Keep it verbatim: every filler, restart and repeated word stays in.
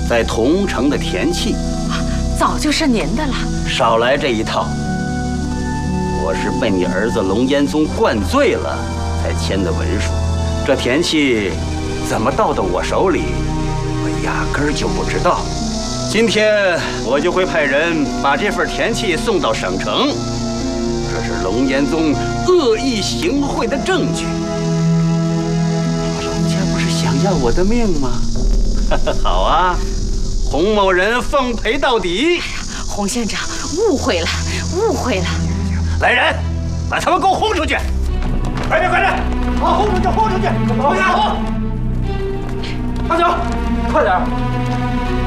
在桐城的田契， 早就是您的了。 少来这一套。我是被你儿子龙烟宗灌醉了，才签的文书。这田契怎么到的我手里，我压根儿就不知道。今天我就会派人把这份田契送到省城，这是龙烟宗恶意行贿的证据。人家不是想要我的命吗？好啊，洪某人奉陪到底。 洪县长误会了，误会了。 来人，把他们给我轰出去！快点，快点，把轰出去，轰出去！快点，大脚，快点！